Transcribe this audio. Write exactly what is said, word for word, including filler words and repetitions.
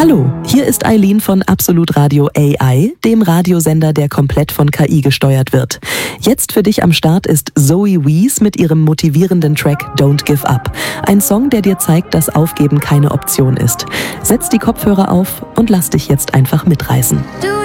Hallo, hier ist Eileen von Absolut Radio A I, dem Radiosender, der komplett von K I gesteuert wird. Jetzt für dich am Start ist Zoe Wees mit ihrem motivierenden Track Don't Give Up. Ein Song, der dir zeigt, dass Aufgeben keine Option ist. Setz die Kopfhörer auf und lass dich jetzt einfach mitreißen. Do